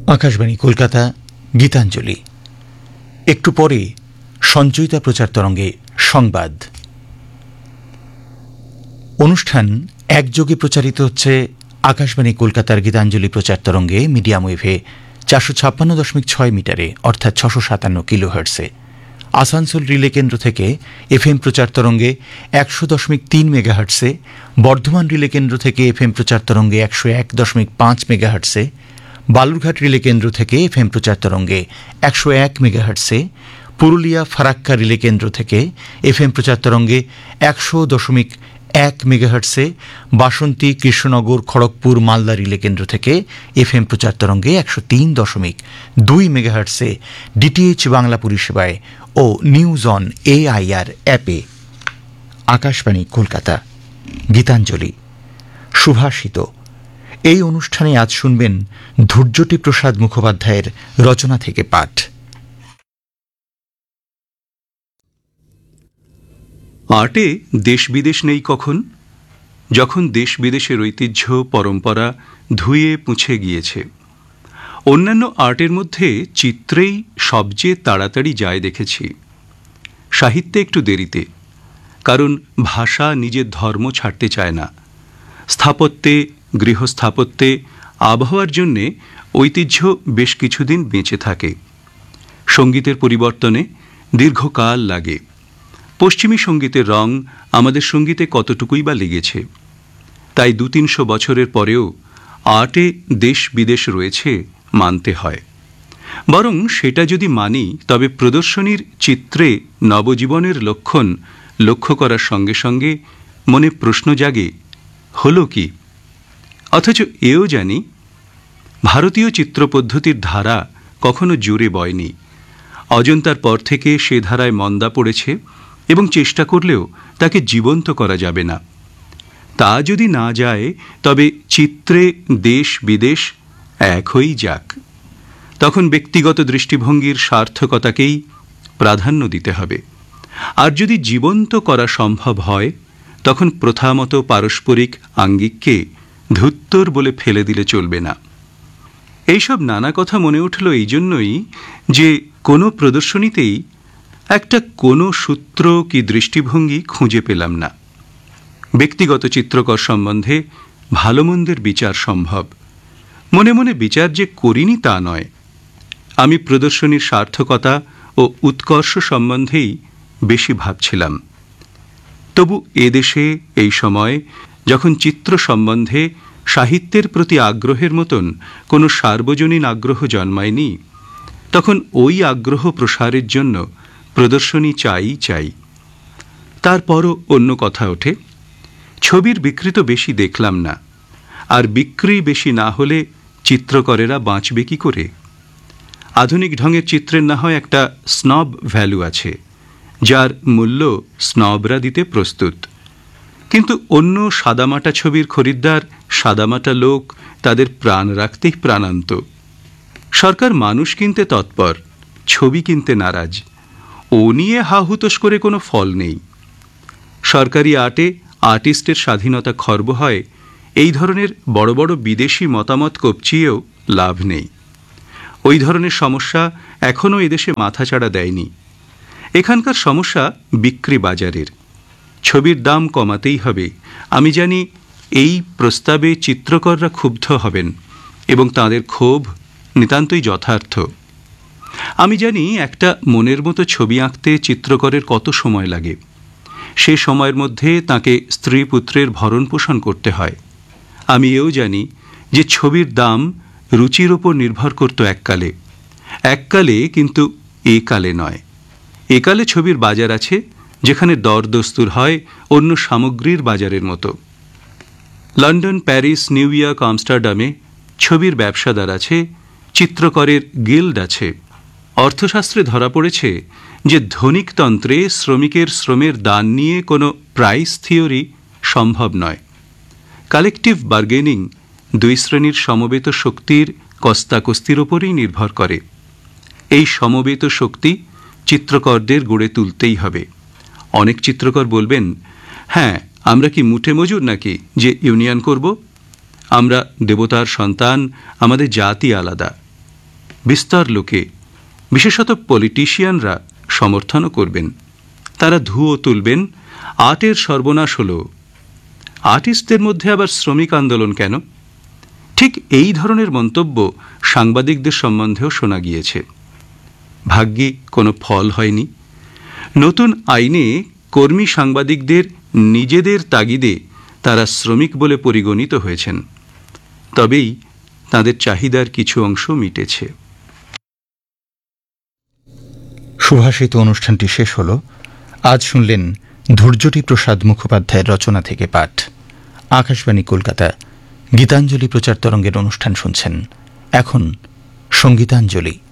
আকাশবাণী কলকাতা, গীতাঞ্জলি। একটু পরে সঞ্চয়িতা প্রচার তরঙ্গে সংবাদ অনুষ্ঠান একযোগে প্রচারিত হচ্ছে আকাশবাণী কলকাতার গীতাঞ্জলি প্রচার তরঙ্গে মিডিয়াম ওয়েভে 456.6 মিটারে অর্থাৎ 657 কিলোহার্টসে, আসানসোল রিলে কেন্দ্র থেকে এফএম প্রচার তরঙ্গে 100.3 মেগাহার্টসে, বর্ধমান রিলে কেন্দ্র থেকে এফএম প্রচার তরঙ্গে 101.5 মেগাহার্টসে, বালুরঘাট রিলে কেন্দ্র থেকে এফএম প্রচার তরঙ্গে 101 মেগাহার্টসে, পুরুলিয়া ফারাক্কা রিলে কেন্দ্র থেকে এফএম প্রচার তরঙ্গে 100.1 মেগাহার্টসে, বাসন্তী কৃষ্ণনগর খড়গপুর মালদা রিলে কেন্দ্র থেকে এফএম প্রচার তরঙ্গে 103.2 মেগাহার্টসে ডিটিএইচ বাংলা পরিষেবায় ও নিউজ অন এআইআর অ্যাপে। আকাশবাণী কলকাতা, গীতাঞ্জলি, সুভাষিত। এই অনুষ্ঠানে আজ শুনবেন ধৈর্যটি প্রসাদ মুখোপাধ্যায়ের রচনা থেকে পাঠ। আর্টে দেশ বিদেশ নেই কখন, যখন দেশ বিদেশের ঐতিহ্য পরম্পরা ধুয়ে মুছে গিয়েছে। অন্যান্য আর্টের মধ্যে চিত্রেই সবচেয়ে তাড়াতাড়ি যায় দেখেছি, সাহিত্যে একটু দেরিতে, কারণ ভাষা নিজের ধর্ম ছাড়তে চায় না। স্থাপত্যে, গৃহস্থাপত্যে আবহাওয়ার জন্যে ঐতিহ্য বেশ কিছুদিন বেঁচে থাকে। সঙ্গীতের পরিবর্তনে দীর্ঘকাল লাগে। পশ্চিমী সঙ্গীতের রং আমাদের সঙ্গীতে কতটুকুই বা লেগেছে। তাই 200-300 বছরের পরেও আর্টে দেশ বিদেশ রয়েছে মানতে হয়। বরং সেটা যদি মানি, তবে প্রদর্শনীর চিত্রে নবজীবনের লক্ষণ লক্ষ্য করার সঙ্গে সঙ্গে মনে প্রশ্ন জাগে, হলো কি? অথচ এও জানি, ভারতীয় চিত্রপদ্ধতির ধারা কখনো জোরে বয়নি। অজন্তার পর থেকে সে ধারায় মন্দা পড়েছে এবং চেষ্টা করলেও তাকে জীবন্ত করা যাবে না। তা যদি না যায়, তবে চিত্রে দেশ বিদেশ এক হয়েই যাক। তখন ব্যক্তিগত দৃষ্টিভঙ্গির সার্থকতাকেই প্রাধান্য দিতে হবে। আর যদি জীবন্ত করা সম্ভব হয়, তখন প্রথামতো পারস্পরিক আঙ্গিককে ধুত্তর বলে ফেলে দিলে চলবে না। এইসব নানা কথা মনে উঠল এই জন্যই যে কোনো প্রদর্শনীতেই একটা কোনো সূত্র কি দৃষ্টিভঙ্গি খুঁজে পেলাম না। ব্যক্তিগত চিত্রকর সম্বন্ধে ভালো মন্দের বিচার সম্ভব, মনে মনে বিচার যে করিনি তা নয়। আমি প্রদর্শনীর সার্থকতা ও উৎকর্ষ সম্বন্ধেই বেশি ভাবছিলাম। তবু এদেশে এই সময়, যখন চিত্র সম্বন্ধে সাহিত্যের প্রতি আগ্রহের মতন কোনো সার্বজনীন আগ্রহ জন্মায়নি, তখন ওই আগ্রহ প্রসারের জন্য প্রদর্শনী চাই। তারপরও অন্য কথা ওঠে, ছবির বিক্রি তো বেশি দেখলাম না, আর বিক্রি বেশি না হলে চিত্রকরেরা বাঁচবে কি করে? আধুনিক ঢঙের চিত্রের না হয় একটা স্নব ভ্যালু আছে, যার মূল্য স্নবরা দিতে প্রস্তুত। কিন্তু অন্য সাদামাটা ছবির খরিদ্দার, সাদামাটা লোক, তাদের প্রাণ রাখতেই প্রাণান্ত। সরকার মানুষ কিনতে তৎপর, ছবি কিনতে নারাজ। ও নিয়ে হাহুতোষ করে কোনো ফল নেই। সরকারি আর্টে আর্টিস্টের স্বাধীনতা খর্ব হয়, এই ধরনের বড় বড় বিদেশি মতামত কপচিয়েও লাভ নেই। ওই ধরনের সমস্যা এখনও এদেশে মাথাচাড়া দেয়নি। এখানকার সমস্যা বিক্রি বাজারের। ছবির দাম কমাতেই হবে। আমি জানি এই প্রস্তাবে চিত্রকররা ক্ষুব্ধ হবেন এবং তাঁদের ক্ষোভ নিতান্তই যথার্থ। আমি জানি একটা মনের মতো ছবি আঁকতে চিত্রকরের কত সময় লাগে। সে সময়ের মধ্যে তাকে স্ত্রী পুত্রের ভরণ পোষণ করতে হয়। আমি এও জানি যে ছবির দাম রুচির ওপর নির্ভর করত এককালে, কিন্তু একালে নয়। একালে ছবির বাজার আছে, যেখানে দরদস্তুর হয় অন্য সামগ্রীর বাজারের মতো। লন্ডন, প্যারিস, নিউ ইয়র্ক, আমস্টারডামে ছবির ব্যবসাদার আছে, চিত্রকরের গিল্ড আছে। অর্থশাস্ত্রে ধরা পড়েছে যে ধনিকতন্ত্রে শ্রমিকের শ্রমের দান নিয়ে কোনো প্রাইস থিওরি সম্ভব নয়। কালেকটিভ বার্গেনিং দুই শ্রেণীর সমবেত শক্তির কস্তাকস্তির ওপরেই নির্ভর করে। এই সমবেত শক্তি চিত্রকরদের গড়ে তুলতেই হবে। অনেক চিত্রকর বলবেন, হ্যাঁ, আমরা কি মুঠে মজুর নাকি যে ইউনিয়ন করব? আমরা দেবতার সন্তান, আমাদের জাতি আলাদা। বিস্তর লোকে, বিশেষত পলিটিশিয়ানরা সমর্থনও করবেন। তারা ধুয়ো তুলবেন, আর্টের সর্বনাশ হল। আর্টিস্টদের মধ্যে আবার শ্রমিক আন্দোলন কেন? ঠিক এই ধরনের মন্তব্য সাংবাদিকদের সম্বন্ধেও শোনা গিয়েছে। ভাগ্যে কোনো ফল হয়নি। নতুন আইনে কর্মী সাংবাদিকদের নিজেদের তাগিদে তারা শ্রমিক বলে পরিগণিত হয়েছেন। তবেই তাদের চাহিদার কিছু অংশ মিটেছে। সুভাষিত অনুষ্ঠানটি শেষ হল। আজ শুনলেন ধৈর্যটি প্রসাদ মুখোপাধ্যায়ের রচনা থেকে পাঠ। আকাশবাণী কলকাতা গীতাঞ্জলি প্রচার তরঙ্গের অনুষ্ঠান শুনছেন। এখন সঙ্গীতাঞ্জলি।